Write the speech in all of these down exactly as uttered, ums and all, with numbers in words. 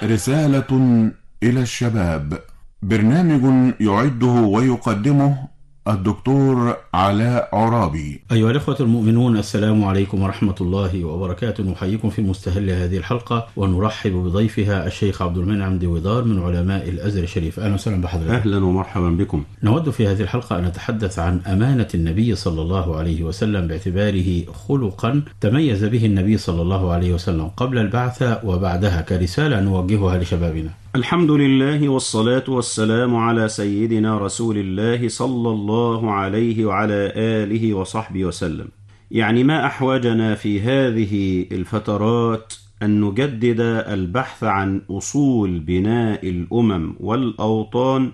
رسالة إلى الشباب، برنامج يعده ويقدمه الدكتور علاء عرابي. أيها الأخوة المؤمنون، السلام عليكم ورحمة الله وبركاته. نحييكم في مستهل هذه الحلقة ونرحب بضيفها الشيخ عبد المنعم دويدار من علماء الأزهر الشريف. أهلا وسهلا بحضرتك. أهلا ومرحبا بكم. نود في هذه الحلقة أن نتحدث عن أمانة النبي صلى الله عليه وسلم باعتباره خلقا تميز به النبي صلى الله عليه وسلم قبل البعثة وبعدها، كرسالة نوجهها لشبابنا. الحمد لله والصلاة والسلام على سيدنا رسول الله صلى الله عليه وعلى آله وصحبه وسلم. يعني ما أحوجنا في هذه الفترات أن نجدد البحث عن أصول بناء الأمم والأوطان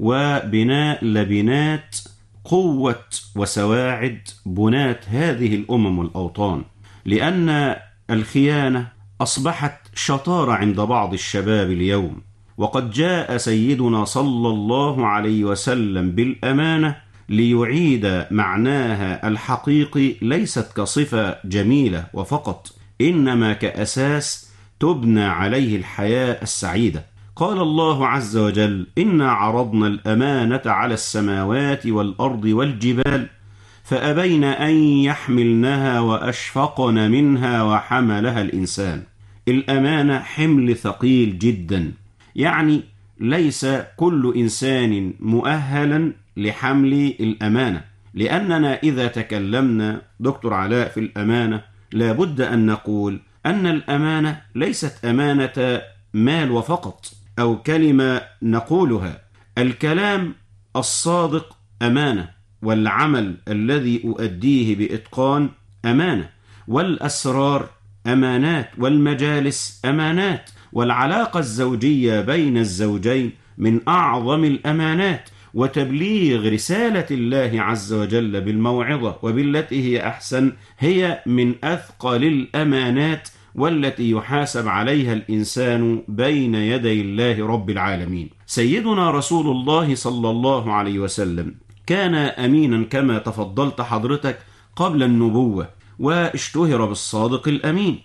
وبناء لبنات قوة وسواعد بنات هذه الأمم والأوطان، لأن الخيانة أصبحت شطارة عند بعض الشباب اليوم، وقد جاء سيدنا صلى الله عليه وسلم بالأمانة ليعيد معناها الحقيقي، ليست كصفة جميلة وفقط، إنما كأساس تبنى عليه الحياة السعيدة. قال الله عز وجل: إنا عرضنا الأمانة على السماوات والأرض والجبال فأبين أن يحملنها وأشفقن منها وحملها الإنسان. الأمانة حمل ثقيل جدا، يعني ليس كل إنسان مؤهلا لحمل الأمانة، لأننا إذا تكلمنا دكتور علاء في الأمانة لابد أن نقول أن الأمانة ليست أمانة مال وفقط أو كلمة نقولها. الكلام الصادق أمانة، والعمل الذي أؤديه بإتقان أمانة، والأسرار أمانات، والمجالس أمانات، والعلاقة الزوجية بين الزوجين من أعظم الأمانات، وتبليغ رسالة الله عز وجل بالموعظة وبالتي هي أحسن هي من أثقل الأمانات، والتي يحاسب عليها الإنسان بين يدي الله رب العالمين. سيدنا رسول الله صلى الله عليه وسلم كان أمينا كما تفضلت حضرتك قبل النبوة، واشتهر بالصادق الأمين.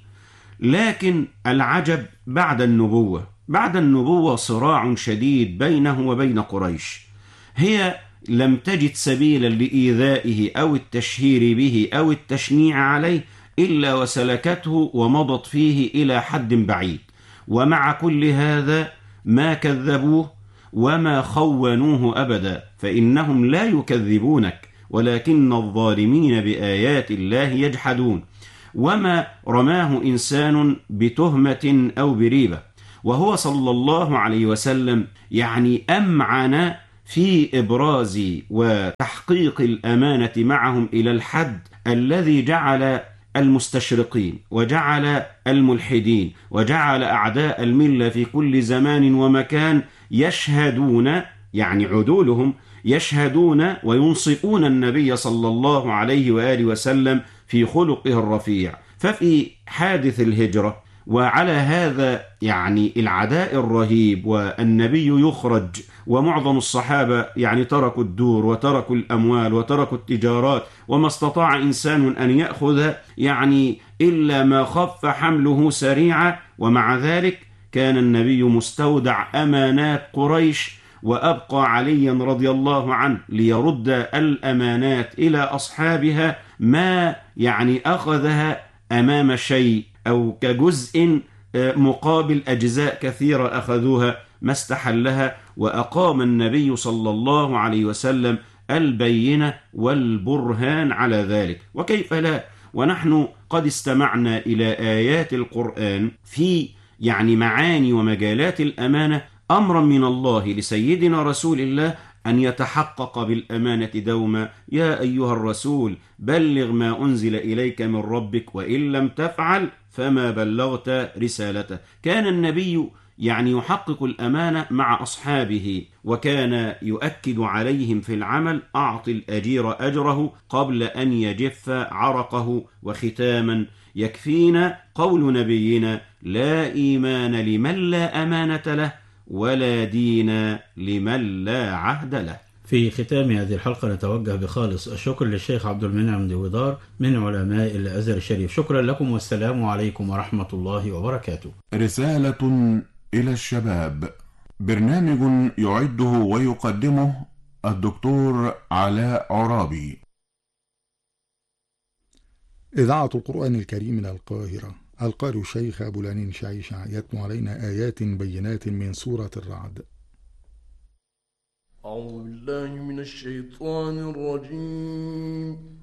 لكن العجب بعد النبوة، بعد النبوة صراع شديد بينه وبين قريش. هي لم تجد سبيلا لإيذائه أو التشهير به أو التشنيع عليه إلا وسلكته ومضت فيه إلى حد بعيد، ومع كل هذا ما كذبوه وما خونوه أبدا، فإنهم لا يكذبونك ولكن الظالمين بآيات الله يجحدون. وما رماه إنسان بتهمة أو بريبة، وهو صلى الله عليه وسلم يعني أمعن في إبراز وتحقيق الأمانة معهم إلى الحد الذي جعل المستشرقين وجعل الملحدين وجعل أعداء الملة في كل زمان ومكان يشهدون، يعني عدولهم يشهدون وينصفون النبي صلى الله عليه وآله وسلم في خلقه الرفيع. ففي حادث الهجرة وعلى هذا يعني العداء الرهيب، والنبي يخرج ومعظم الصحابة يعني تركوا الدور وتركوا الأموال وتركوا التجارات، وما استطاع إنسان أن يأخذ يعني إلا ما خف حمله سريعا، ومع ذلك كان النبي مستودع أمانات قريش، وأبقى عليا رضي الله عنه ليرد الأمانات إلى أصحابها ما يعني أخذها أمام شيء أو كجزء مقابل أجزاء كثيرة أخذوها ما استحلها، وأقام النبي صلى الله عليه وسلم البينة والبرهان على ذلك. وكيف لا ونحن قد استمعنا إلى آيات القرآن في يعني معاني ومجالات الأمانة، أمرا من الله لسيدنا رسول الله أن يتحقق بالأمانة دوما. يا أيها الرسول بلغ ما أنزل إليك من ربك وإن لم تفعل فما بلغت رسالته. كان النبي يعني يحقق الأمانة مع أصحابه، وكان يؤكد عليهم في العمل: أعط الأجير أجره قبل أن يجف عرقه. وختاما يكفينا قول نبينا: لا إيمان لمن لا أمانة له، ولا دين لمن لا عهد له. في ختام هذه الحلقة نتوجه بخالص الشكر للشيخ عبد المنعم دويدار من علماء الأزهر الشريف. شكرا لكم والسلام عليكم ورحمة الله وبركاته. رسالة إلى الشباب، برنامج يعده ويقدمه الدكتور علاء عرابي. إذاعة القرآن الكريم من القاهرة، القارئ الشيخ أبو العنين شعيشع يتلو علينا آيات بينات من سورة الرعد. أعوذ بالله من الشيطان الرجيم.